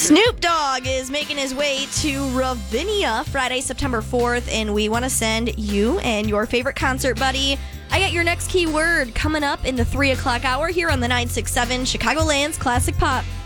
Snoop Dogg is making his way to Ravinia Friday, September 4th, and we want to send you and your favorite concert buddy. I got your next keyword coming up in the 3 o'clock hour here on the 967 Chicagoland's Classic Pop.